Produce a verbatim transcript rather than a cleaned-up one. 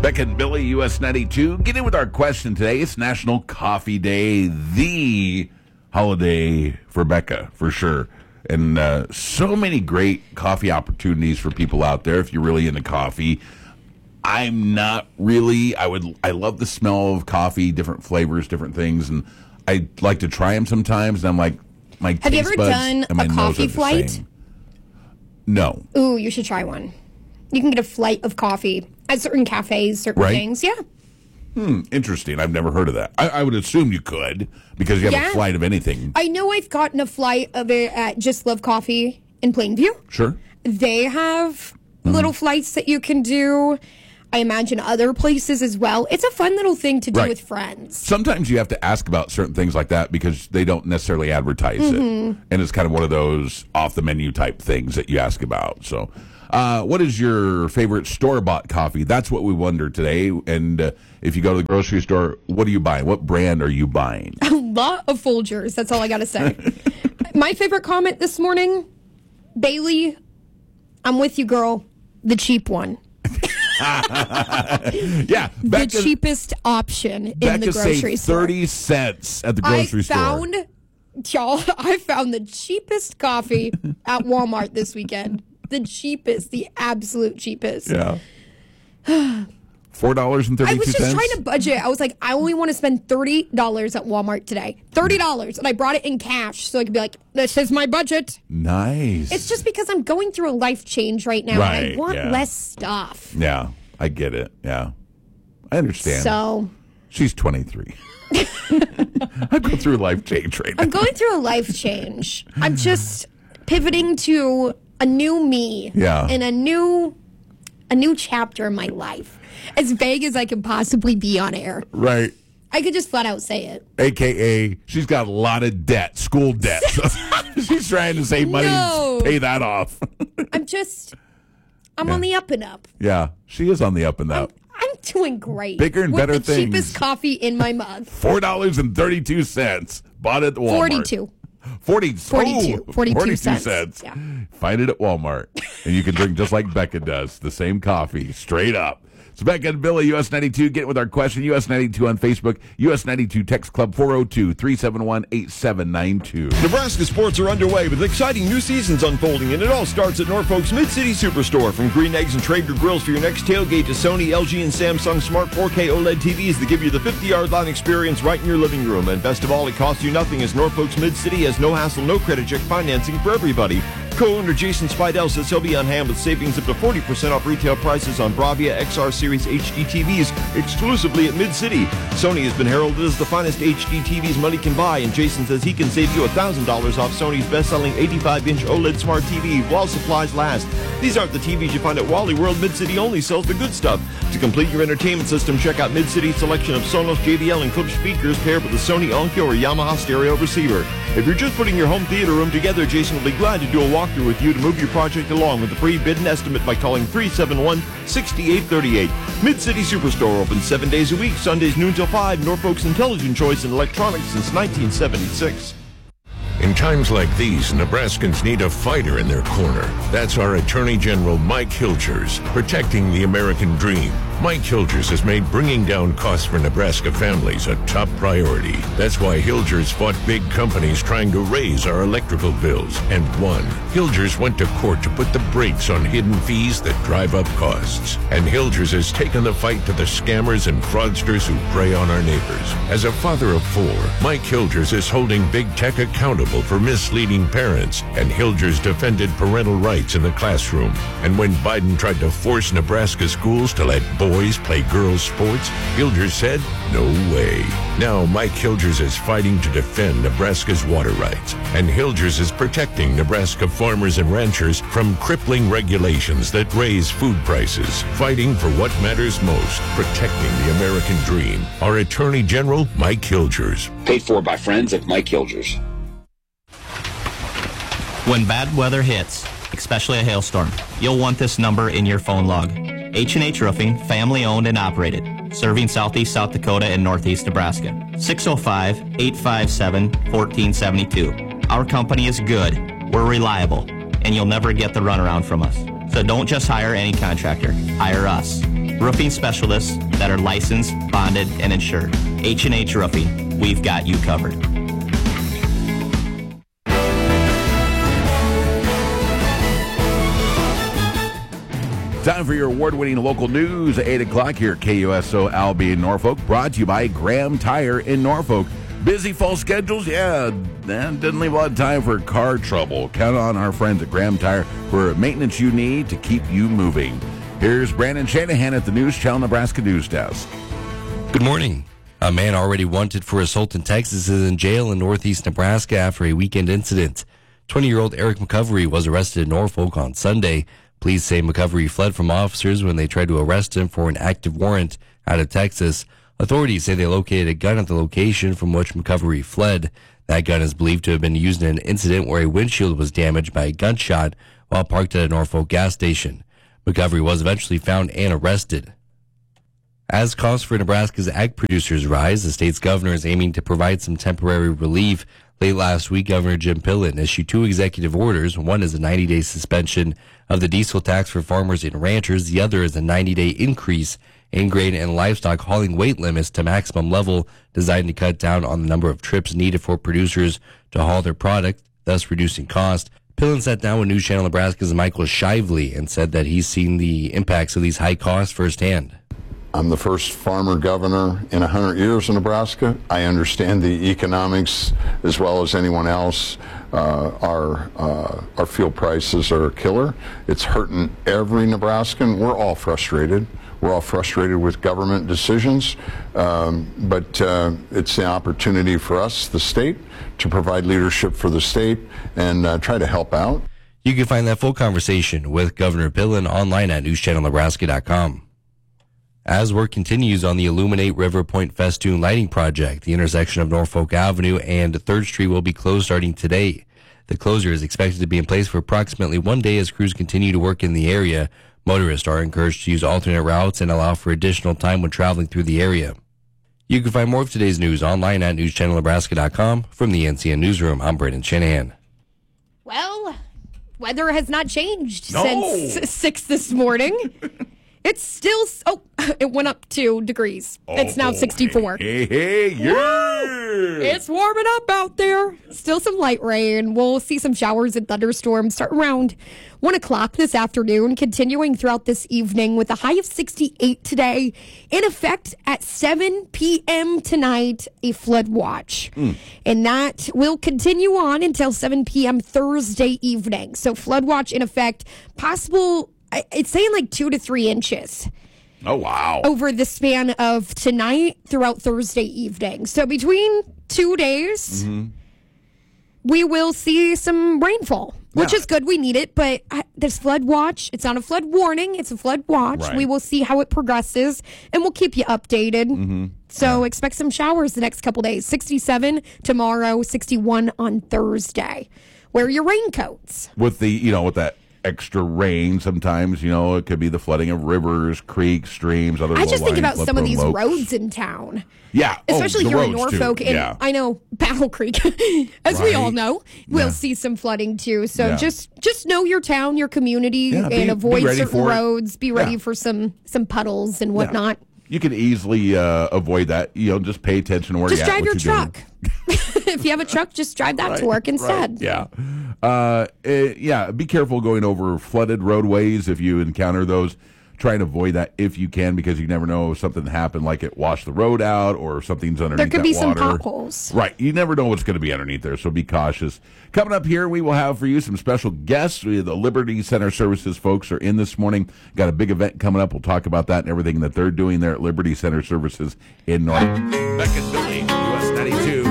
Becca and Billy, U S ninety-two. Get in with our question today. It's National Coffee Day, the holiday for Becca, for sure. And uh, so many great coffee opportunities for people out there if you're really into coffee. I'm not really. I would. I love the smell of coffee, different flavors, different things, and I like to try them sometimes. And I'm like, my Have you taste ever buds done and my a nose coffee are the flight? same. No. Ooh, you should try one. You can get a flight of coffee at certain cafes, certain Right. things. Yeah. Hmm, interesting. I've never heard of that. I, I would assume you could because you have Yeah. a flight of anything. I know I've gotten a flight of it at Just Love Coffee in Plainview. Sure. They have little flights that you can do. I imagine other places as well. It's a fun little thing to do Right. with friends. Sometimes you have to ask about certain things like that because they don't necessarily advertise Mm-hmm. it. And it's kind of one of those off-the-menu type things that you ask about. So uh, what is your favorite store-bought coffee? That's what we wonder today. And uh, if you go to the grocery store, what are you buying? What brand are you buying? A lot of Folgers. That's all I got to say. My favorite comment this morning, Bailey, I'm with you, girl. The cheap one. Yeah. Becca, the cheapest option in Becca the grocery saved store. thirty cents at the grocery I store. found, y'all, I found the cheapest coffee at Walmart this weekend. The cheapest, the absolute cheapest. Yeah. four dollars and thirty-two I was cents? just trying to budget. I was like, I only want to spend thirty dollars at Walmart today. thirty dollars. And I brought it in cash so I could be like, this is my budget. Nice. It's just because I'm going through a life change right now Right, and I want yeah. less stuff. Yeah, I get it. Yeah. I understand. So She's twenty-three. I go through life change right now. I'm going through a life change. I'm just pivoting to a new me. Yeah. And a new a new chapter in my life. As vague as I can possibly be on air. Right. I could just flat out say it. A K A she's got a lot of debt, school debt. So she's trying to save money No. and pay that off. I'm just I'm Yeah. on the up and up. Yeah, she is on the up and up. I'm doing great. Bigger and with better the things. cheapest coffee in my mug. four dollars and thirty-two cents. Bought it at Walmart. forty-two. forty, forty-two. oh, forty-two forty-two cents. cents. Yeah. Find it at Walmart. And you can drink just like Becca does. The same coffee. Straight up. It's Becca and Billy, U S ninety-two. Get with our question. U S ninety-two on Facebook. U S ninety-two Text Club four oh two, three seven one, eight seven nine two. Nebraska sports are underway with exciting new seasons unfolding, and it all starts at Norfolk's Mid-City Superstore. From green eggs and Traeger grills for your next tailgate to Sony, L G, and Samsung Smart four K OLED T Vs that give you the fifty-yard line experience right in your living room. And best of all, it costs you nothing as Norfolk's Mid-City has no hassle, no credit check financing for everybody. Co-owner Jason Spidell says he'll be on hand with savings up to forty percent off retail prices on Bravia X R Series H D T Vs exclusively at Mid-City. Sony has been heralded as the finest H D T Vs money can buy, and Jason says he can save you one thousand dollars off Sony's best-selling eighty-five inch OLED Smart T V while supplies last. These aren't the T Vs you find at Wally World. Mid-City only sells the good stuff. To complete your entertainment system, check out Mid-City's selection of Sonos, J B L, and Klipsch speakers paired with a Sony Onkyo or Yamaha stereo receiver. If you're just putting your home theater room together, Jason will be glad to do a walkthrough with you to move your project along with a free bid and estimate by calling three seven one, six eight three eight. Mid-City Superstore open seven days a week, Sundays noon till five. Norfolk's intelligent choice in electronics since nineteen seventy-six. In times like these, Nebraskans need a fighter in their corner. That's our Attorney General Mike Hilgers, protecting the American dream. Mike Hilgers has made bringing down costs for Nebraska families a top priority. That's why Hilgers fought big companies trying to raise our electrical bills and won. Hilgers went to court to put the brakes on hidden fees that drive up costs. And Hilgers has taken the fight to the scammers and fraudsters who prey on our neighbors. As a father of four, Mike Hilgers is holding big tech accountable for misleading parents, and Hilgers defended parental rights in the classroom. And when Biden tried to force Nebraska schools to let boys play girls' sports, Hilgers said, no way. Now Mike Hilgers is fighting to defend Nebraska's water rights, and Hilgers is protecting Nebraska farmers and ranchers from crippling regulations that raise food prices, fighting for what matters most, protecting the American dream. Our Attorney General, Mike Hilgers. Paid for by friends of Mike Hilgers. When bad weather hits, especially a hailstorm, you'll want this number in your phone log. H and H Roofing, family owned and operated, serving southeast South Dakota and northeast Nebraska. six oh five, eight five seven, one four seven two. Our company is good, we're reliable, and you'll never get the runaround from us. So don't just hire any contractor, hire us. Roofing specialists that are licensed, bonded, and insured. H and H Roofing. We've got you covered. Time for your award-winning local news at eight o'clock here at K U S O Albion Norfolk. Brought to you by Graham Tire in Norfolk. Busy fall schedules? Yeah, that didn't leave a lot of time for car trouble. Count on our friends at Graham Tire for maintenance you need to keep you moving. Here's Brandon Shanahan at the News Channel Nebraska News Desk. Good morning. A man already wanted for assault in Texas is in jail in northeast Nebraska after a weekend incident. twenty-year-old Eric McCovery was arrested in Norfolk on Sunday. Police say McCovery fled from officers when they tried to arrest him for an active warrant out of Texas. Authorities say they located a gun at the location from which McCovery fled. That gun is believed to have been used in an incident where a windshield was damaged by a gunshot while parked at a Norfolk gas station. McCovery was eventually found and arrested. As costs for Nebraska's ag producers rise, the state's governor is aiming to provide some temporary relief. Late last week, Governor Jim Pillen issued two executive orders. One is a ninety-day suspension of the diesel tax for farmers and ranchers. The other is a ninety-day increase in grain and livestock hauling weight limits to maximum level, designed to cut down on the number of trips needed for producers to haul their product, thus reducing cost. Pillen sat down with News Channel Nebraska's Michael Shively and said that he's seen the impacts of these high costs firsthand. I'm the first farmer governor in one hundred years in Nebraska. I understand the economics as well as anyone else. Uh, our uh, our fuel prices are killer. It's hurting every Nebraskan. We're all frustrated. We're all frustrated with government decisions, um, but uh, it's the opportunity for us, the state, to provide leadership for the state and uh, try to help out. You can find that full conversation with Governor Pillen online at news channel nebraska dot com. As work continues on the Illuminate River Point Festoon Lighting Project, the intersection of Norfolk Avenue and third Street will be closed starting today. The closure is expected to be in place for approximately one day as crews continue to work in the area. Motorists are encouraged to use alternate routes and allow for additional time when traveling through the area. You can find more of today's news online at news channel nebraska dot com. From the N C N Newsroom, I'm Brandon Shanahan. Well, weather has not changed No. since six this morning. It's still, oh, it went up two degrees. It's now sixty-four. Hey, hey, yeah! It's warming up out there. Still some light rain. We'll see some showers and thunderstorms start around one o'clock this afternoon, continuing throughout this evening with a high of sixty-eight today. In effect at seven p.m. tonight, a flood watch. Mm. And that will continue on until seven p.m. Thursday evening. So flood watch in effect, possible, it's saying like two to three inches. Oh, wow. Over the span of tonight throughout Thursday evening. So between two days, mm-hmm. we will see some rainfall, which yeah. is good. We need it. But uh, this flood watch, it's not a flood warning. It's a flood watch. Right. We will see how it progresses, and we'll keep you updated. Mm-hmm. So yeah. expect some showers the next couple days. sixty-seven tomorrow, sixty-one on Thursday. Wear your raincoats. With the, you know, with that extra rain, sometimes, you know, it could be the flooding of rivers, creeks, streams, other I just think about some of these lakes. roads in town. Yeah. Especially oh, here in roads, Norfolk. too. And yeah. I know Battle Creek, as right. we all know, we'll yeah. see some flooding too. So yeah. just just know your town, your community, yeah, and be, avoid be certain roads. Be ready yeah. for some, some puddles and whatnot. Yeah. You can easily uh, avoid that. You know, just pay attention to where just you're at. drive your what you're truck. If you have a truck, just drive that right, to work instead. Right, yeah. Uh, eh, yeah, be careful going over flooded roadways if you encounter those. Try and avoid that if you can, because you never know if something happened, like it washed the road out or something's underneath There could that be water. some potholes. Right. You never know what's going to be underneath there, so be cautious. Coming up here, we will have for you some special guests. We, the Liberty Center Services folks are in this morning. Got a big event coming up. We'll talk about that and everything that they're doing there at Liberty Center Services in North. Beck and Billy, U S ninety-two.